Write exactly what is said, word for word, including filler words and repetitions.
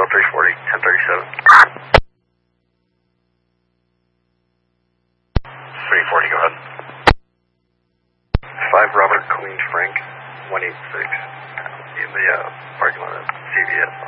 three forty, ten thirty-seven. three forty, go ahead. five Robert Queen Frank, one eight six, in the uh, parking lot at C V S.